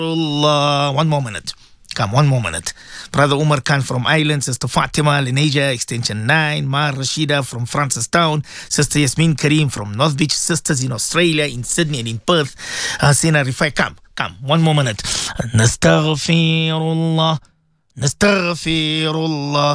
Allah. One more minute. Come, one more minute. Brother Umar Khan from Ireland, Sister Fatima, Lenasia, Extension 9, Mar Rashida from Francistown, Sister Yasmin Karim from North Beach, sisters in Australia, in Sydney and in Perth, Sina Rifai. Come, one more minute. Nastaghfirullah, Nastaghfirullah.